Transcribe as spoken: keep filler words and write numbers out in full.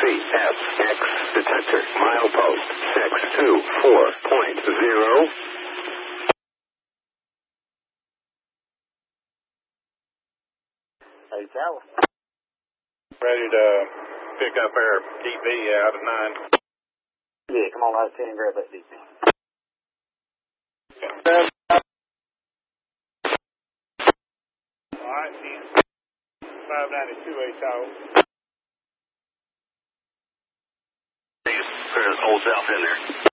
C S X detector milepost six two four point zero. Hey, Tower. Ready to pick up our D V out of nine. Yeah, come on out of ten and grab that D V. Yeah. All right, then. five ninety-two A Tower. There's Old South in there.